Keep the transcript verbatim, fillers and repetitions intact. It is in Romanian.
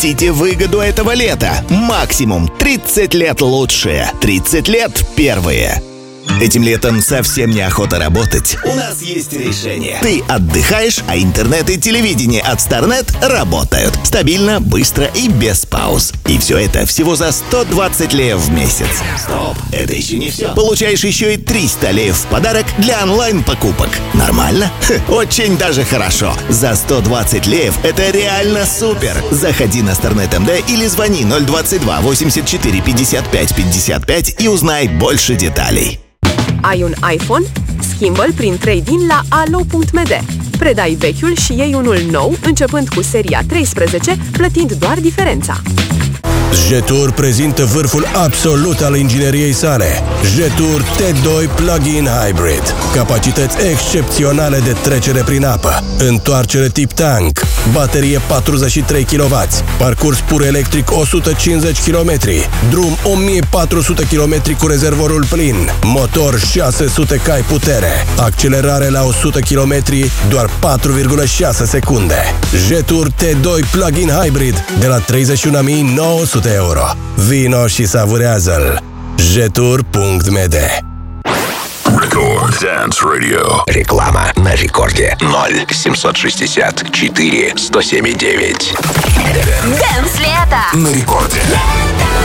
упустите выгоду этого лета. Максимум тридцать лет лучшее. тридцать лет первые. Этим летом совсем неохота работать. У нас есть решение. Ты отдыхаешь, а интернет и телевидение от Старнет работают. Стабильно, быстро и без пауз. И все это всего за сто двадцать леев в месяц. Стоп, это еще не все. Получаешь еще и триста леев в подарок для онлайн-покупок. Нормально? Ха, очень даже хорошо. За сто двадцать леев это реально супер. Заходи на Старнет точка эм дэ или звони ноль двадцать два восемьдесят четыре пятьдесят пять пятьдесят пять и узнай больше деталей. Ai un iPhone? Schimbă-l prin trade-in la alo punct m d. Predai vechiul și iei unul nou, începând cu seria treisprezece, plătind doar diferența. Jetur prezintă vârful absolut al ingineriei sale. Jetur T doi Plug-in Hybrid. Capacități excepționale de trecere prin apă. Întoarcere tip tank. Baterie patruzeci și trei kilowați. Parcurs pur electric o sută cincizeci de kilometri. Drum o mie patru sute kilometri cu rezervorul plin. Motor șase sute cai putere. Accelerare la o sută kilometri doar patru virgulă șase secunde. Jetur T doi Plug-in Hybrid de la treizeci și unu mii nouă sute euro. Vino și savurează-l. jetur punct m d. Record Dance Radio. Реклама на рекорде. Ноль семьсот шестьдесят четыре сто семь девять. Dance лето На рекорде.